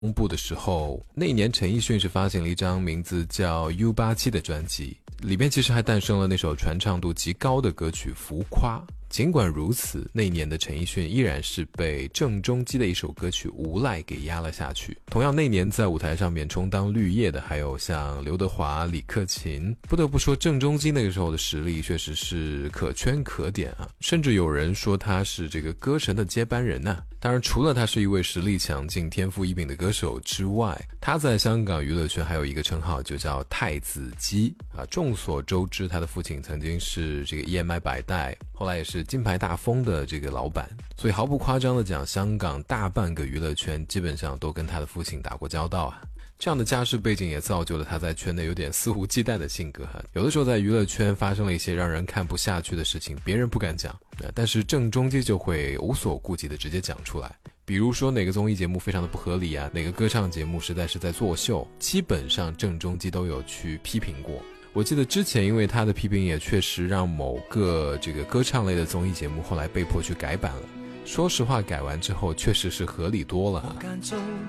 公布的时候，那一年陈奕迅是发行了一张名字叫 U87 的专辑，里边其实还诞生了那首传唱度极高的歌曲《浮夸》。尽管如此，那一年的陈奕迅依然是被郑中基的一首歌曲《无赖》给压了下去。同样那年在舞台上面充当绿叶的还有像刘德华、李克勤。不得不说郑中基那个时候的实力确实是可圈可点啊，甚至有人说他是这个歌神的接班人啊。当然除了他是一位实力强劲、天赋异禀的歌手之外，他在香港娱乐圈还有一个称号就叫太子鸡啊。众所周知，他的父亲曾经是这个 EMI 百代，后来也是金牌大风的这个老板，所以毫不夸张的讲，香港大半个娱乐圈基本上都跟他的父亲打过交道啊。这样的家世背景也造就了他在圈内有点肆无忌惮的性格，有的时候在娱乐圈发生了一些让人看不下去的事情，别人不敢讲，但是郑中基就会无所顾忌的直接讲出来。比如说哪个综艺节目非常的不合理啊，哪个歌唱节目实在是在作秀，基本上郑中基都有去批评过。我记得之前因为他的批评也确实让某个这个歌唱类的综艺节目后来被迫去改版了，说实话改完之后确实是合理多了。 我間中